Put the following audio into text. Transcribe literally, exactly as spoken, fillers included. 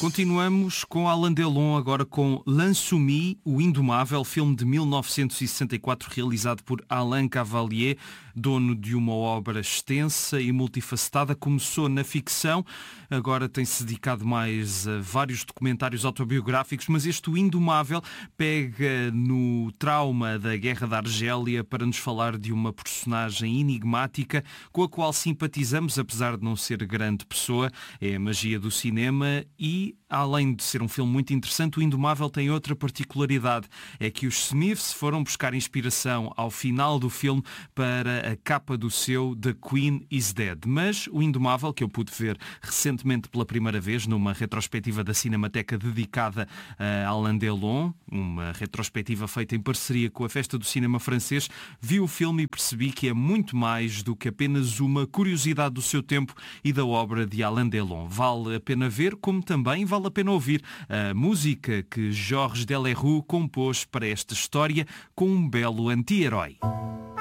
Continuamos com Alain Delon, agora com L'Insoumis, o Indomável, filme de mil novecentos e sessenta e quatro, realizado por Alain Cavalier, dono de uma obra extensa e multifacetada. Começou na ficção, agora tem-se dedicado mais a vários documentários autobiográficos, mas este O Indomável pega no trauma da Guerra da Argélia para nos falar de uma personagem enigmática com a qual simpatizamos, apesar de não ser grande pessoa. É a magia do cinema e, além de ser um filme muito interessante, O Indomável tem outra particularidade. É que os Smiths foram buscar inspiração ao final do filme para a capa do seu The Queen is Dead. Mas O Indomável, que eu pude ver recentemente pela primeira vez numa retrospectiva da Cinemateca dedicada a Alain Delon, uma retrospectiva feita em parceria com a Festa do Cinema Francês, vi o filme e percebi que é muito mais do que apenas uma curiosidade do seu tempo e da obra de Alain Delon. Vale a pena ver, como também vale a pena ouvir a música que Georges Delerue compôs para esta história com um belo anti-herói.